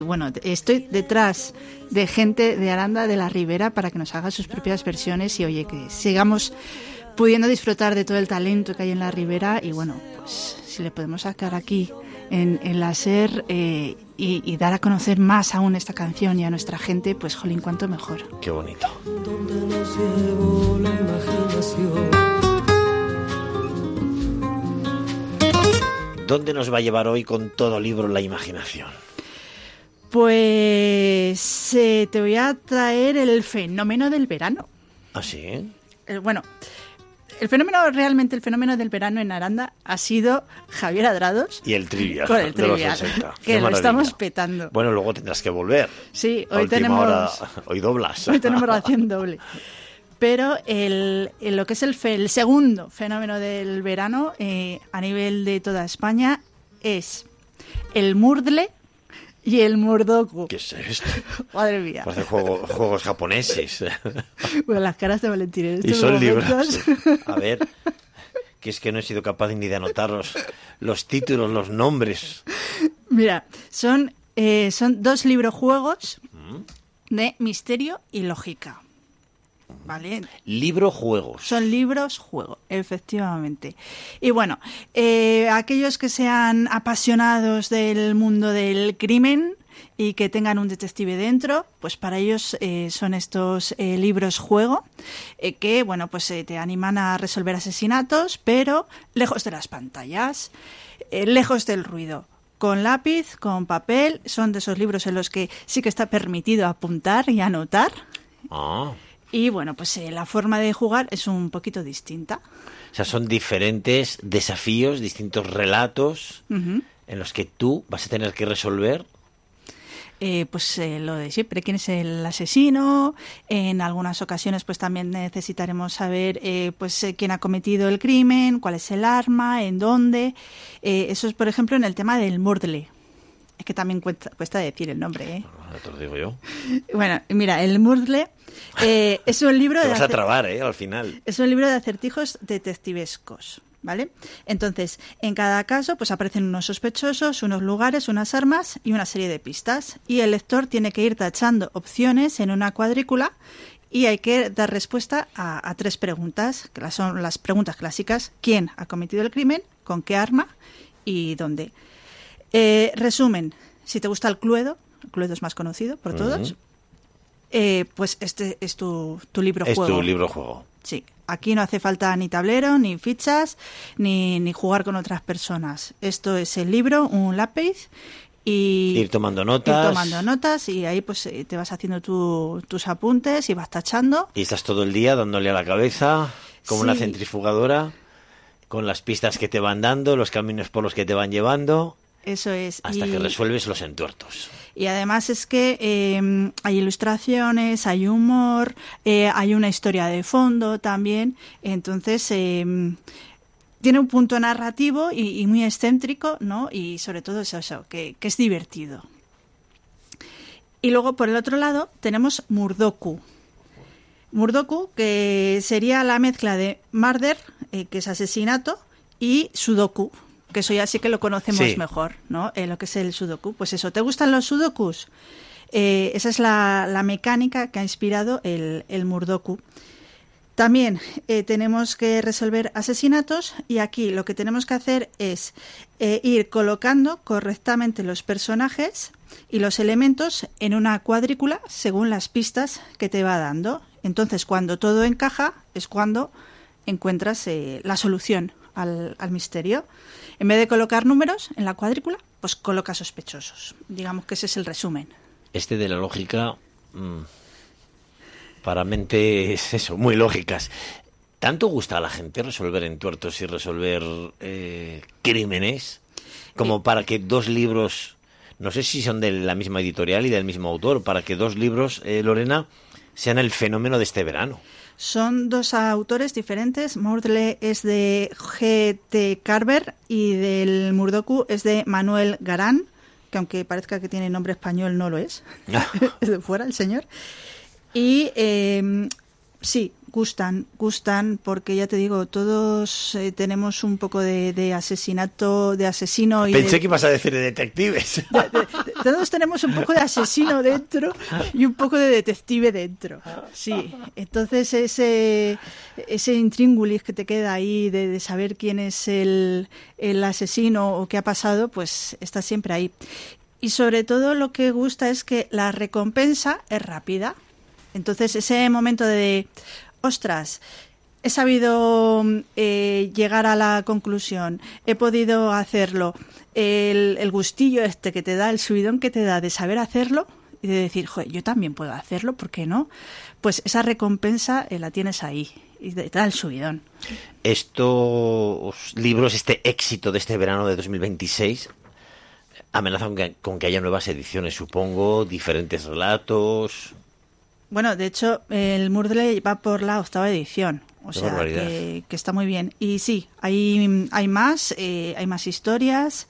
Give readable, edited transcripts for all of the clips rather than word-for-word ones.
Bueno, estoy detrás de gente de Aranda de la Ribera para que nos haga sus propias versiones y, oye, que sigamos pudiendo disfrutar de todo el talento que hay en la Ribera y, bueno, pues si le podemos sacar aquí en la SER y dar a conocer más aún esta canción y a nuestra gente, pues, jolín, cuánto mejor. Qué bonito. Donde nos llevó la imaginación. ¿Dónde nos va a llevar hoy con todo libro la imaginación? Pues te voy a traer el fenómeno del verano. ¿Ah, sí? Bueno, el fenómeno del verano en Aranda ha sido Javier Adrados. Y el Trivial. Con el Trivial, de los 60. que Qué lo maravilla. estamos petando. Bueno, luego tendrás que volver. Sí, A hoy última tenemos... hora, hoy doblas. Hoy tenemos ración doble. Pero lo que es el segundo fenómeno del verano a nivel de toda España es el Murdle y el Murdoku. ¿Qué es esto? Madre mía. Parece juegos japoneses. Bueno, las caras de Valentín en Y estos son momentos. libros. A ver, que es que no he sido capaz ni de anotar los títulos, los nombres. Mira, son 2 librojuegos de misterio y lógica. ¿Vale? Libro-juegos. Son libros-juego, efectivamente. Y bueno, aquellos que sean apasionados del mundo del crimen y que tengan un detective dentro, pues para ellos son estos libros-juego que, bueno, pues te animan a resolver asesinatos, pero lejos de las pantallas, lejos del ruido. Con lápiz, con papel, son de esos libros en los que sí que está permitido apuntar y anotar. Ah. Y bueno, pues la forma de jugar es un poquito distinta. O sea, son diferentes desafíos, distintos relatos en los que tú vas a tener que resolver. Lo de siempre, quién es el asesino. En algunas ocasiones pues también necesitaremos saber quién ha cometido el crimen, cuál es el arma, en dónde. Eso es, por ejemplo, en el tema del Murdle. Es que también cuesta decir el nombre, ¿eh? Te lo digo yo. Bueno, mira, el Murdle es un libro Te de... vas a trabar, al final. Es un libro de acertijos detectivescos, ¿vale? Entonces, en cada caso, pues aparecen unos sospechosos, unos lugares, unas armas y una serie de pistas. Y el lector tiene que ir tachando opciones en una cuadrícula y hay que dar respuesta a 3 preguntas, que son las preguntas clásicas. ¿Quién ha cometido el crimen? ¿Con qué arma? ¿Y dónde? Resumen, si te gusta el Cluedo es más conocido por todos, pues este es tu libro-juego. Es tu libro-juego. Sí, aquí no hace falta ni tablero, ni fichas, ni jugar con otras personas. Esto es el libro, un lápiz y... Ir tomando notas. Y ahí pues te vas haciendo tus apuntes y vas tachando. Y estás todo el día dándole a la cabeza como una Sí. centrifugadora con las pistas que te van dando, los caminos por los que te van llevando. Eso es. Hasta que resuelves los entuertos. Y además es que hay ilustraciones, hay humor, hay una historia de fondo también. Entonces, tiene un punto narrativo y muy excéntrico, ¿no? Y sobre todo eso, que es divertido. Y luego, por el otro lado, tenemos Murdoku. Murdoku, que sería la mezcla de murder, que es asesinato, y sudoku, que eso ya sí que lo conocemos mejor, ¿no? Lo que es el sudoku. Pues eso, ¿te gustan los sudokus? Esa es la mecánica que ha inspirado el Murdoku. También tenemos que resolver asesinatos y aquí lo que tenemos que hacer es ir colocando correctamente los personajes y los elementos en una cuadrícula según las pistas que te va dando. Entonces, cuando todo encaja es cuando encuentras la solución al misterio. En vez de colocar números en la cuadrícula, pues coloca sospechosos. Digamos que ese es el resumen. Este de la lógica, para mentes, eso, muy lógicas. ¿Tanto gusta a la gente resolver entuertos y resolver crímenes como para que 2 libros, no sé si son de la misma editorial y del mismo autor, para que 2 libros, Lorena, sean el fenómeno de este verano? Son 2 autores diferentes. Murdle es de G.T. Carver y del Murdoku es de Manuel Garán, que aunque parezca que tiene nombre español no lo es. Es de fuera el señor. Y Sí, gustan, porque ya te digo, todos tenemos un poco de asesinato, de asesino. Pensé que ibas a decir de detectives. Todos tenemos un poco de asesino dentro y un poco de detective dentro. Sí, entonces ese intríngulis que te queda ahí de saber quién es el asesino o qué ha pasado, pues está siempre ahí. Y sobre todo lo que gusta es que la recompensa es rápida. Entonces ese momento de, ostras, he sabido llegar a la conclusión, he podido hacerlo, el gustillo este que te da, el subidón que te da de saber hacerlo y de decir, joder, yo también puedo hacerlo, ¿por qué no? Pues esa recompensa la tienes ahí y te da el subidón. Estos libros, este éxito de este verano de 2026... amenazan con que haya nuevas ediciones, supongo, diferentes relatos. Bueno, de hecho, el Murdley va por la 8ª edición, o sea, que está muy bien. Y sí, hay más historias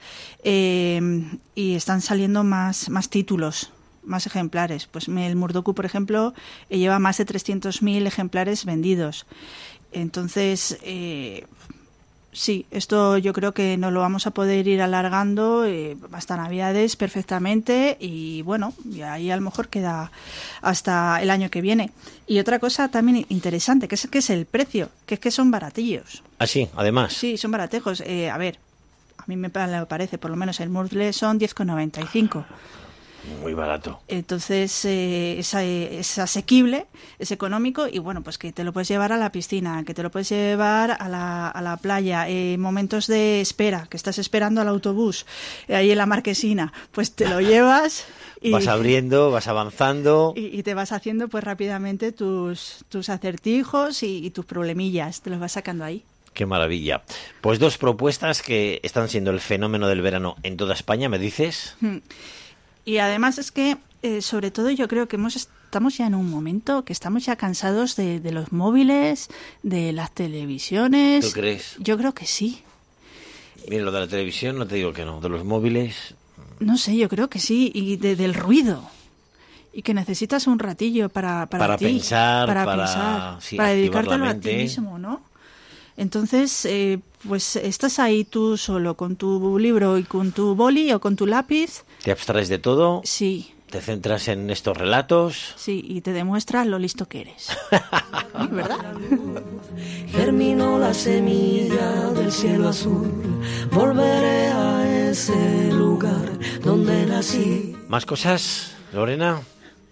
y están saliendo más títulos, más ejemplares. Pues el Murdoku, por ejemplo, lleva más de 300.000 ejemplares vendidos. Entonces... sí, esto yo creo que nos lo vamos a poder ir alargando hasta Navidades perfectamente y bueno, y ahí a lo mejor queda hasta el año que viene. Y otra cosa también interesante, que es el precio, que es que son baratillos. Ah, sí, además. Sí, son baratejos. A ver, a mí me parece, por lo menos el Murdley son 10,95. Muy barato. Entonces es asequible, es económico y bueno, pues que te lo puedes llevar a la piscina, que te lo puedes llevar a la playa, momentos de espera, que estás esperando al autobús ahí en la Marquesina, pues te lo llevas y vas abriendo, vas avanzando y te vas haciendo pues rápidamente tus acertijos y tus problemillas, te los vas sacando ahí. Qué maravilla. Pues 2 propuestas que están siendo el fenómeno del verano en toda España, ¿me dices? Y además es que, sobre todo, yo creo que estamos ya en un momento que estamos ya cansados de los móviles, de las televisiones. ¿Tú crees? Yo creo que sí. Mira, lo de la televisión no te digo que no. De los móviles... No sé, yo creo que sí. Y del ruido. Y que necesitas un ratillo para ti, pensar, para dedicártelo a ti mismo, ¿no? Entonces, pues estás ahí tú solo con tu libro y con tu boli o con tu lápiz. Te abstraes de todo. Sí. Te centras en estos relatos. Sí, y te demuestras lo listo que eres. ¿Verdad? Germinó la semilla del cielo azul. Volveré a ese lugar donde nací. ¿Más cosas, Lorena?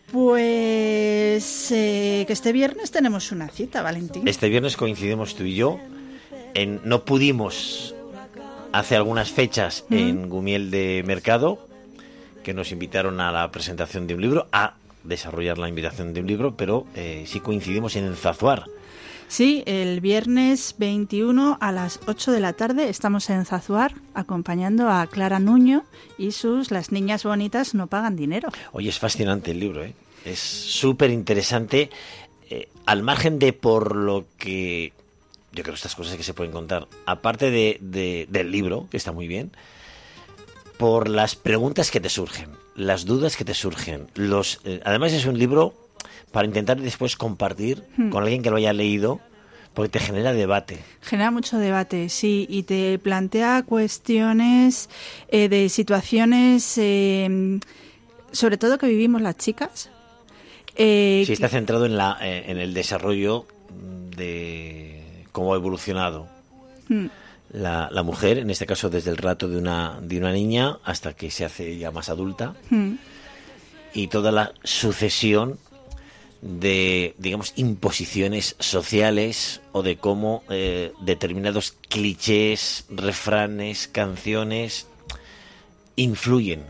Pues que este viernes tenemos una cita, Valentín. Este viernes coincidimos tú y yo. No pudimos hace algunas fechas en Gumiel de Mercado, que nos invitaron a la presentación de un libro, a desarrollar la invitación de un libro, pero sí coincidimos en Zazuar. Sí, el viernes 21 a las 8 de la tarde estamos en Zazuar acompañando a Clara Nuño y sus Las niñas bonitas no pagan dinero. Oye, es fascinante el libro, ¿eh? Es súper interesante, al margen de por lo que... Yo creo estas cosas que se pueden contar, aparte del libro, que está muy bien, por las preguntas que te surgen, las dudas que te surgen. Además es un libro para intentar después compartir con alguien que lo haya leído, porque te genera debate. Genera mucho debate, sí, y te plantea cuestiones de situaciones, sobre todo que vivimos las chicas. Sí, está centrado en el desarrollo de cómo ha evolucionado la mujer, en este caso desde el relato de una niña hasta que se hace ya más adulta, y toda la sucesión de, digamos, imposiciones sociales o de cómo determinados clichés, refranes, canciones influyen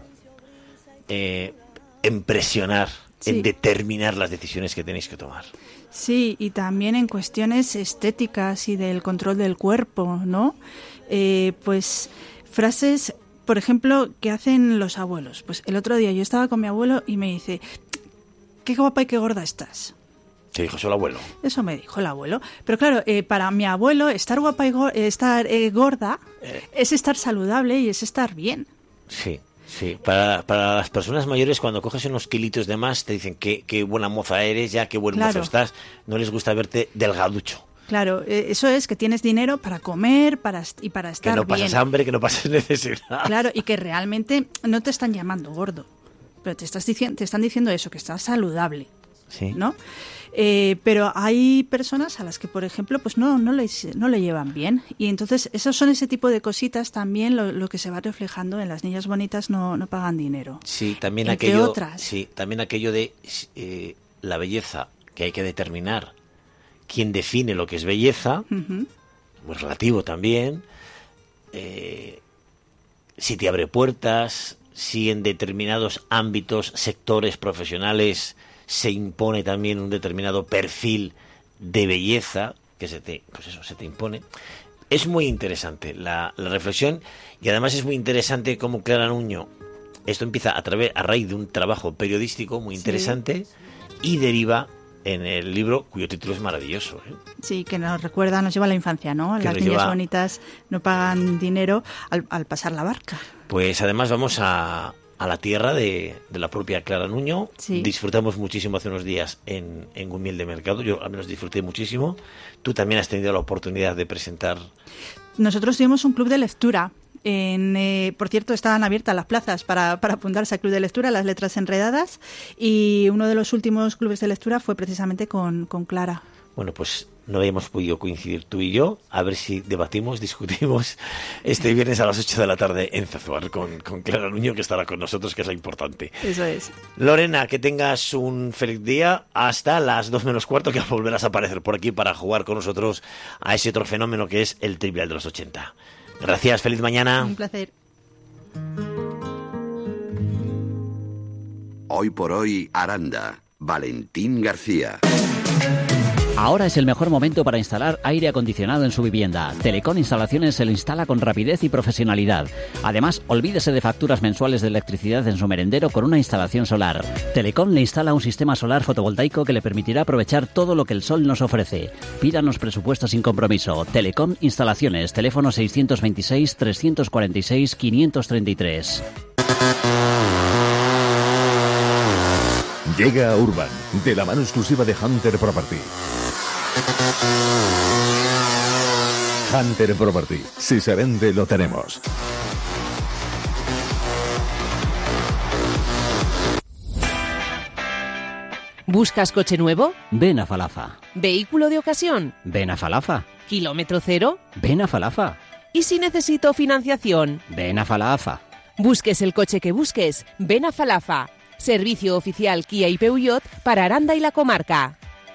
en presionar, en determinar las decisiones que tenéis que tomar. Sí, y también en cuestiones estéticas y del control del cuerpo, ¿no? Pues frases, por ejemplo, que hacen los abuelos. Pues el otro día yo estaba con mi abuelo y me dice, qué guapa y qué gorda estás. ¿Te dijo eso el abuelo? Eso me dijo el abuelo. Pero claro, para mi abuelo, estar guapa y estar gorda es estar saludable y es estar bien. Sí. Sí, para las personas mayores, cuando coges unos kilitos de más, te dicen qué buena moza eres, ya qué buen mozo estás. No les gusta verte delgaducho. Claro, eso es que tienes dinero para comer y para estar bien. Que no pasas hambre, que no pasas necesidad. Claro, y que realmente no te están llamando gordo, pero te están diciendo eso, que estás saludable, sí, ¿no? Pero hay personas a las que, por ejemplo, pues no le llevan bien. Y entonces, esos son ese tipo de cositas también lo que se va reflejando en las niñas bonitas no pagan dinero. Sí, también entre aquello, otras. Sí, también aquello de la belleza, que hay que determinar quién define lo que es belleza, muy relativo también, si te abre puertas, si en determinados ámbitos, sectores profesionales se impone también un determinado perfil de belleza que se te impone. Es muy interesante la reflexión, y además es muy interesante cómo Clara Nuño, esto empieza a raíz de un trabajo periodístico muy interesante, y deriva en el libro cuyo título es maravilloso, ¿eh? Sí, que nos lleva a la infancia, ¿no? Las niñas bonitas no pagan dinero al pasar la barca. Pues además vamos a la tierra de la propia Clara Nuño. Sí. Disfrutamos muchísimo hace unos días en Gumiel de Mercado. Yo al menos disfruté muchísimo. Tú también has tenido la oportunidad de presentar. Nosotros tuvimos un club de lectura. Por cierto, estaban abiertas las plazas para apuntarse al club de lectura, Las Letras Enredadas, y uno de los últimos clubes de lectura fue precisamente con Clara. Bueno, pues no habíamos podido coincidir tú y yo, a ver si discutimos este viernes a las 8 de la tarde en Zazuar con Clara Nuño, que estará con nosotros, que es lo importante. Eso es. Lorena, que tengas un feliz día hasta las 2 menos cuarto, que volverás a aparecer por aquí para jugar con nosotros a ese otro fenómeno que es el Trivial de los 80. Gracias, feliz mañana. Un placer. Hoy por hoy, Aranda. Valentín García. Ahora es el mejor momento para instalar aire acondicionado en su vivienda. Telecom Instalaciones se lo instala con rapidez y profesionalidad. Además, olvídese de facturas mensuales de electricidad en su merendero con una instalación solar. Telecom le instala un sistema solar fotovoltaico que le permitirá aprovechar todo lo que el sol nos ofrece. Pídanos presupuestos sin compromiso. Telecom Instalaciones, teléfono 626 346 533. Llega a Urban, de la mano exclusiva de Hunter Property. Hunter Property. Si se vende, lo tenemos. ¿Buscas coche nuevo? Ven a Falafa. ¿Vehículo de ocasión? Ven a Falafa. ¿Kilómetro cero? Ven a Falafa. ¿Y si necesito financiación? Ven a Falafa. Busques el coche que busques, ven a Falafa. Servicio oficial Kia y Peugeot para Aranda y la comarca.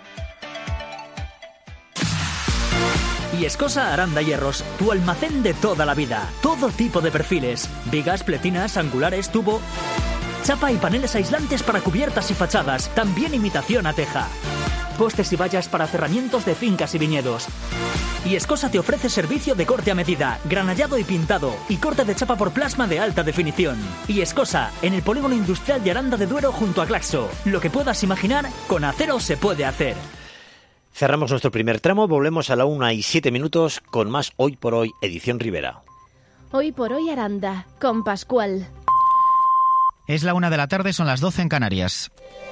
Yescosa Aranda Hierros, tu almacén de toda la vida. Todo tipo de perfiles, vigas, pletinas, angulares, tubo, chapa y paneles aislantes para cubiertas y fachadas, también imitación a teja. Postes y vallas para cerramientos de fincas y viñedos. Yescosa te ofrece servicio de corte a medida, granallado y pintado, y corte de chapa por plasma de alta definición. Yescosa, en el polígono industrial de Aranda de Duero junto a Claxo. Lo que puedas imaginar, con acero se puede hacer. Cerramos nuestro primer tramo, volvemos a la 1:07 con más Hoy por Hoy, edición Rivera. Hoy por Hoy Aranda, con Pascual. Es la 1 de la tarde, son las 12 en Canarias.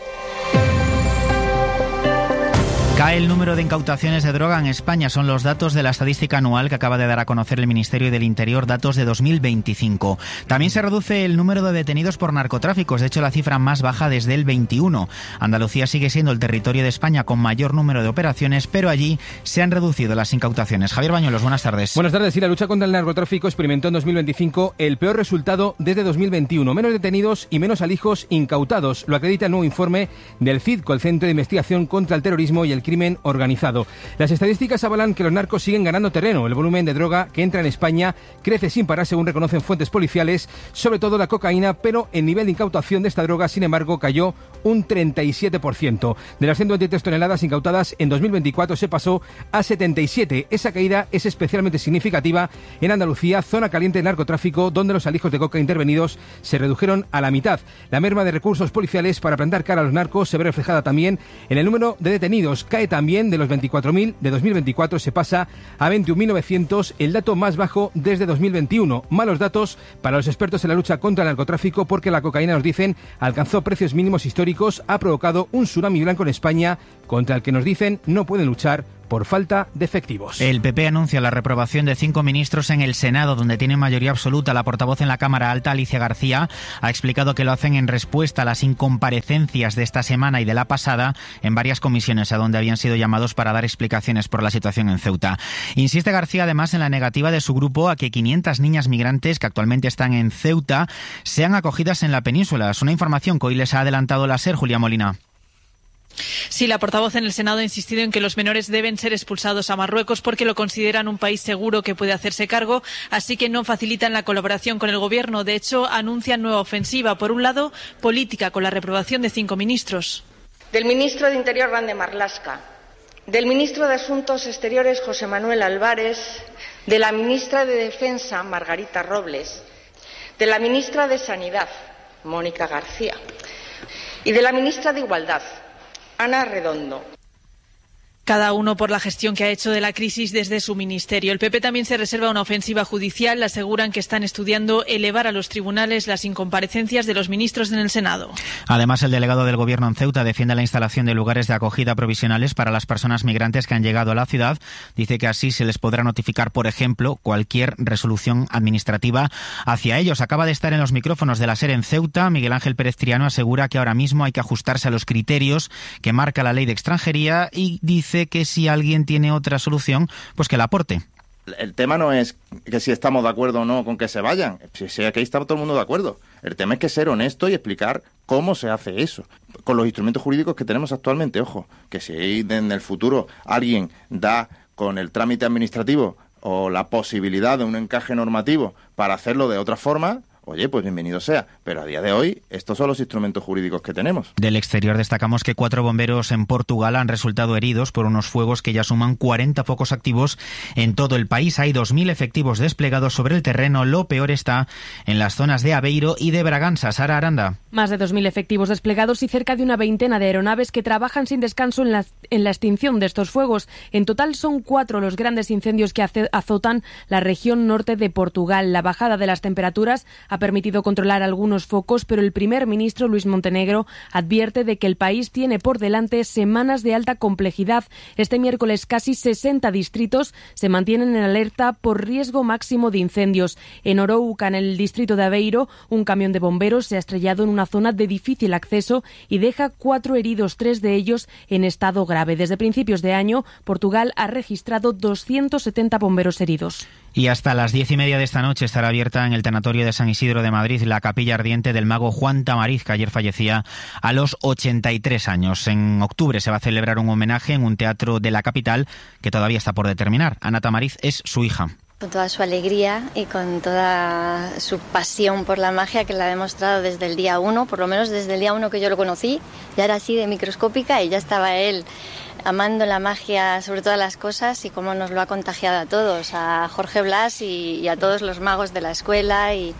Cae el número de incautaciones de droga en España. Son los datos de la estadística anual que acaba de dar a conocer el Ministerio del Interior, datos de 2025. También se reduce el número de detenidos por narcotráficos, de hecho la cifra más baja desde el 21. Andalucía sigue siendo el territorio de España con mayor número de operaciones, pero allí se han reducido las incautaciones. Javier Bañuelos, buenas tardes. Buenas tardes. Sí, la lucha contra el narcotráfico experimentó en 2025 el peor resultado desde 2021. Menos detenidos y menos alijos incautados. Lo acredita el nuevo informe del CIDCO, el Centro de Investigación contra el Terrorismo y el Crimen Organizado. Las estadísticas avalan que los narcos siguen ganando terreno. El volumen de droga que entra en España crece sin parar, según reconocen fuentes policiales, sobre todo la cocaína, pero el nivel de incautación de esta droga, sin embargo, cayó un 37%. De las 123 toneladas incautadas en 2024 se pasó a 77. Esa caída es especialmente significativa en Andalucía, zona caliente de narcotráfico, donde los alijos de coca intervenidos se redujeron a la mitad. La merma de recursos policiales para plantar cara a los narcos se ve reflejada también en el número de detenidos. cae también de los 24.000 de 2024, se pasa a 21.900, el dato más bajo desde 2021. Malos datos para los expertos en la lucha contra el narcotráfico, porque la cocaína, nos dicen, alcanzó precios mínimos históricos, ha provocado un tsunami blanco en España contra el que, nos dicen, no pueden luchar por falta de efectivos. El PP anuncia la reprobación de 5 ministros en el Senado, donde tienen mayoría absoluta. La portavoz en la Cámara Alta, Alicia García, ha explicado que lo hacen en respuesta a las incomparecencias de esta semana y de la pasada en varias comisiones a donde habían sido llamados para dar explicaciones por la situación en Ceuta. Insiste García, además, en la negativa de su grupo a que 500 niñas migrantes que actualmente están en Ceuta sean acogidas en la península. Es una información que hoy les ha adelantado la SER, Julia Molina. Sí, la portavoz en el Senado ha insistido en que los menores deben ser expulsados a Marruecos porque lo consideran un país seguro que puede hacerse cargo, así que no facilitan la colaboración con el Gobierno. De hecho, anuncian nueva ofensiva. Por un lado, política, con la reprobación de 5 ministros. Del ministro de Interior, Grande Marlaska, del ministro de Asuntos Exteriores, José Manuel Álvarez, de la ministra de Defensa, Margarita Robles, de la ministra de Sanidad, Mónica García, y de la ministra de Igualdad, Ana Redondo. Cada uno por la gestión que ha hecho de la crisis desde su ministerio. El PP también se reserva una ofensiva judicial. Aseguran que están estudiando elevar a los tribunales las incomparecencias de los ministros en el Senado. Además, el delegado del Gobierno en Ceuta defiende la instalación de lugares de acogida provisionales para las personas migrantes que han llegado a la ciudad. Dice que así se les podrá notificar, por ejemplo, cualquier resolución administrativa hacia ellos. Acaba de estar en los micrófonos de la SER en Ceuta. Miguel Ángel Pérez Triano asegura que ahora mismo hay que ajustarse a los criterios que marca la ley de extranjería y dice que si alguien tiene otra solución, pues que la aporte. El tema no es que si estamos de acuerdo o no con que se vayan, si aquí está todo el mundo de acuerdo. El tema es que ser honesto y explicar cómo se hace eso, con los instrumentos jurídicos que tenemos actualmente. Ojo, que si en el futuro alguien da con el trámite administrativo o la posibilidad de un encaje normativo para hacerlo de otra forma, oye, pues bienvenido sea. Pero a día de hoy, estos son los instrumentos jurídicos que tenemos. Del exterior destacamos que 4 bomberos en Portugal han resultado heridos por unos fuegos que ya suman 40 focos activos en todo el país. Hay 2.000 efectivos desplegados sobre el terreno. Lo peor está en las zonas de Aveiro y de Braganza. Sara Aranda. Más de 2.000 efectivos desplegados y cerca de una veintena de aeronaves que trabajan sin descanso en la extinción de estos fuegos. En total son 4 los grandes incendios que azotan la región norte de Portugal. La bajada de las temperaturas ha permitido controlar algunos focos, pero el primer ministro Luis Montenegro advierte de que el país tiene por delante semanas de alta complejidad. Este miércoles casi 60 distritos se mantienen en alerta por riesgo máximo de incendios. En Orouca, en el distrito de Aveiro, un camión de bomberos se ha estrellado en una zona de difícil acceso y deja 4 heridos, 3 de ellos en estado grave. Desde principios de año, Portugal ha registrado 270 bomberos heridos. Y hasta las 10:30 de esta noche estará abierta en el tanatorio de San Isidro de Madrid la capilla ardiente del mago Juan Tamariz, que ayer fallecía a los 83 años. En octubre se va a celebrar un homenaje en un teatro de la capital que todavía está por determinar. Ana Tamariz es su hija. Con toda su alegría y con toda su pasión por la magia, que la ha demostrado desde el día 1, por lo menos desde el día 1 que yo lo conocí. Ya era así de microscópica y ya estaba él amando la magia sobre todas las cosas, y cómo nos lo ha contagiado a todos, a Jorge Blas y a todos los magos de la escuela y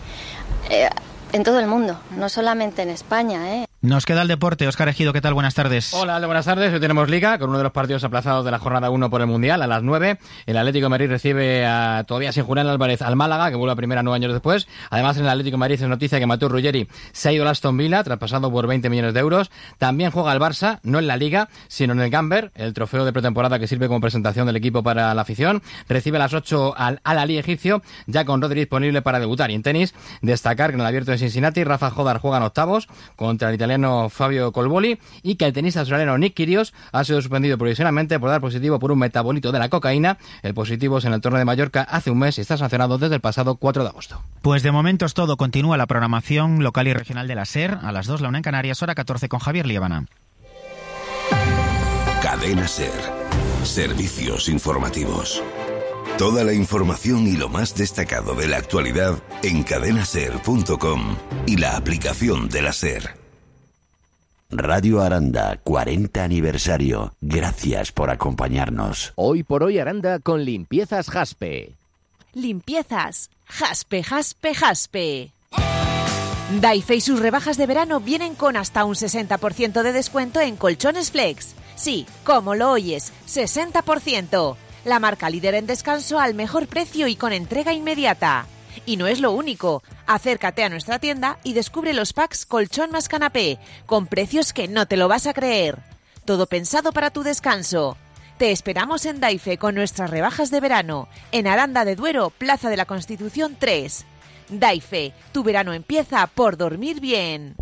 en todo el mundo, no solamente en España, Nos queda el deporte. Óscar Ejido, ¿qué tal? Buenas tardes. Hola, buenas tardes. Hoy tenemos Liga, con uno de los partidos aplazados de la jornada 1 por el Mundial, a las 9. El Atlético de Madrid recibe todavía sin Julián Álvarez al Málaga, que vuelve a primera 9 años después. Además, en el Atlético de Madrid es noticia que Mateo Ruggeri se ha ido al Aston Villa, traspasado por 20 millones de euros. También juega el Barça, no en la Liga, sino en el Gamber, el trofeo de pretemporada que sirve como presentación del equipo para la afición. Recibe a las 8 al Al-Ahly egipcio, ya con Rodri disponible para debutar. Y en tenis, destacar que en el Abierto de Cincinnati, Rafa Jodar juega en octavos contra el italiano Fabio Colboli, y que el tenista australiano Nick Kyrgios ha sido suspendido provisionalmente por dar positivo por un metabolito de la cocaína. El positivo es en el torneo de Mallorca hace un mes y está sancionado desde el pasado 4 de agosto. Pues de momento es todo. Continúa la programación local y regional de la SER. A las 2, la 1 en Canarias, hora 14 con Javier Liébana. Cadena SER. Servicios informativos. Toda la información y lo más destacado de la actualidad en cadenaser.com y la aplicación de la SER. Radio Aranda, 40 aniversario. Gracias por acompañarnos. Hoy por hoy Aranda con Limpiezas Jaspe. Limpiezas Jaspe, Jaspe, Jaspe. Daife y sus rebajas de verano vienen con hasta un 60% de descuento en colchones Flex. Sí, como lo oyes, 60%. La marca líder en descanso al mejor precio y con entrega inmediata. Y no es lo único. Acércate a nuestra tienda y descubre los packs colchón más canapé, con precios que no te lo vas a creer. Todo pensado para tu descanso. Te esperamos en Daife con nuestras rebajas de verano, en Aranda de Duero, Plaza de la Constitución 3. Daife, tu verano empieza por dormir bien.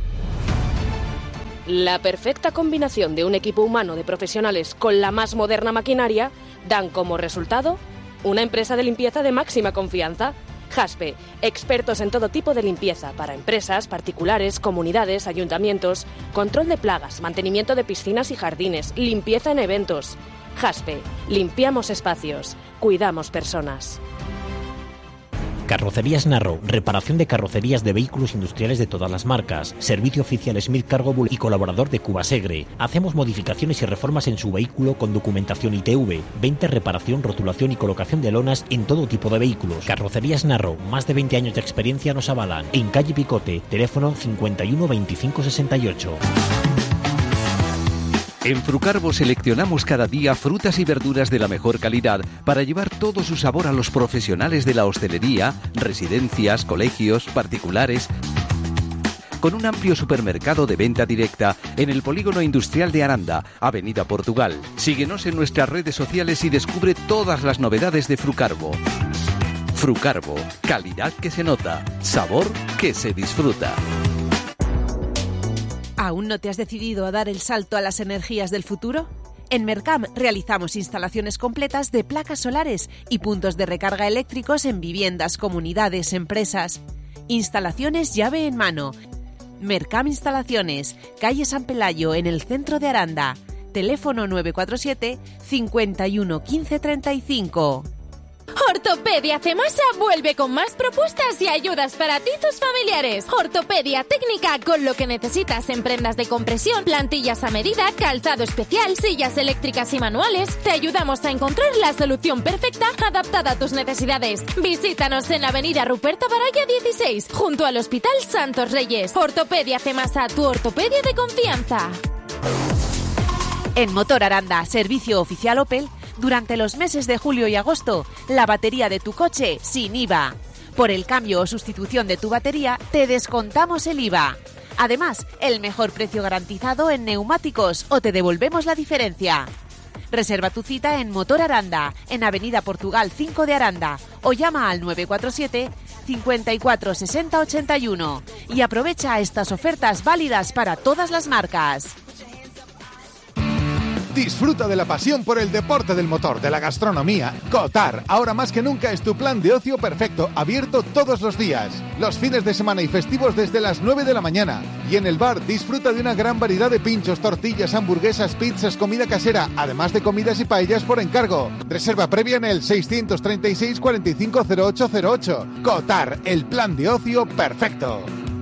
La perfecta combinación de un equipo humano de profesionales con la más moderna maquinaria dan como resultado una empresa de limpieza de máxima confianza. Jaspe, expertos en todo tipo de limpieza para empresas, particulares, comunidades, ayuntamientos, control de plagas, mantenimiento de piscinas y jardines, limpieza en eventos. Jaspe, limpiamos espacios, cuidamos personas. Carrocerías Narro, reparación de carrocerías de vehículos industriales de todas las marcas, servicio oficial Smith Cargo Bull y colaborador de Cubasegre. Hacemos modificaciones y reformas en su vehículo con documentación ITV, venta, reparación, rotulación y colocación de lonas en todo tipo de vehículos. Carrocerías Narro, más de 20 años de experiencia nos avalan. En calle Picote, teléfono 51 25 68. En Frucarvo seleccionamos cada día frutas y verduras de la mejor calidad para llevar todo su sabor a los profesionales de la hostelería, residencias, colegios, particulares, con un amplio supermercado de venta directa en el Polígono Industrial de Aranda, Avenida Portugal. Síguenos en nuestras redes sociales y descubre todas las novedades de Frucarvo. Frucarvo, calidad que se nota, sabor que se disfruta. ¿Aún no te has decidido a dar el salto a las energías del futuro? En Mercam realizamos instalaciones completas de placas solares y puntos de recarga eléctricos en viviendas, comunidades, empresas. Instalaciones llave en mano. Mercam Instalaciones, calle San Pelayo, en el centro de Aranda. Teléfono 947 51 15 35. Ortopedia Cemasa vuelve con más propuestas y ayudas para ti y tus familiares. Ortopedia técnica con lo que necesitas en prendas de compresión, plantillas a medida, calzado especial, sillas eléctricas y manuales. Te ayudamos a encontrar la solución perfecta adaptada a tus necesidades. Visítanos en la avenida Ruperto Baraya 16, junto al Hospital Santos Reyes. Ortopedia Cemasa, tu ortopedia de confianza. En Motor Aranda, servicio oficial Opel, durante los meses de julio y agosto, la batería de tu coche sin IVA. Por el cambio o sustitución de tu batería, te descontamos el IVA. Además, el mejor precio garantizado en neumáticos o te devolvemos la diferencia. Reserva tu cita en Motor Aranda, en Avenida Portugal 5 de Aranda, o llama al 947 54 60 81 y aprovecha estas ofertas válidas para todas las marcas. Disfruta de la pasión por el deporte del motor, de la gastronomía. Cotar, ahora más que nunca es tu plan de ocio perfecto, abierto todos los días. Los fines de semana y festivos desde las 9 de la mañana. Y en el bar disfruta de una gran variedad de pinchos, tortillas, hamburguesas, pizzas, comida casera, además de comidas y paellas por encargo. Reserva previa en el 636 45 0808. Cotar, el plan de ocio perfecto.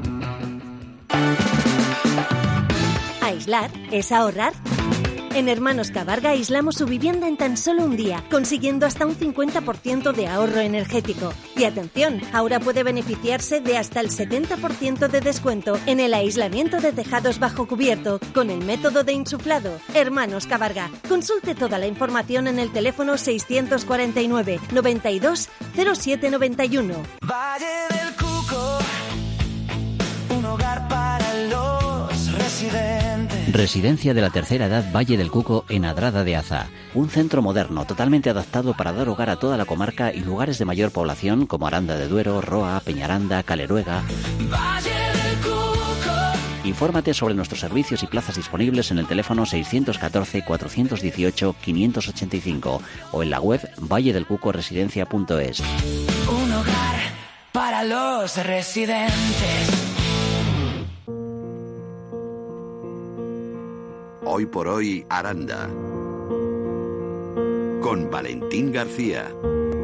¿Aislar es ahorrar? En Hermanos Cabarga aislamos su vivienda en tan solo un día, consiguiendo hasta un 50% de ahorro energético. Y atención, ahora puede beneficiarse de hasta el 70% de descuento en el aislamiento de tejados bajo cubierto con el método de insuflado. Hermanos Cabarga. Consulte toda la información en el teléfono 649 92 07 91. Valle del Cuco, un hogar para los residentes. Residencia de la Tercera Edad Valle del Cuco en Adrada de Aza. Un centro moderno totalmente adaptado para dar hogar a toda la comarca y lugares de mayor población como Aranda de Duero, Roa, Peñaranda, Caleruega. Valle del Cuco. Infórmate sobre nuestros servicios y plazas disponibles en el teléfono 614 418 585 o en la web valledelcucoresidencia.es. Un hogar para los residentes. Hoy por hoy, Aranda. Con Valentín García.